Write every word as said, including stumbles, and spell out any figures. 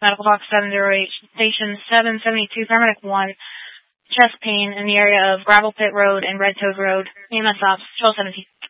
Medical Box seven zero eight, Station seven seventy-two, Paramedic one, chest pain in the area of Gravel Pit Road and Red Toad Road, E M S Ops twelve seventeen.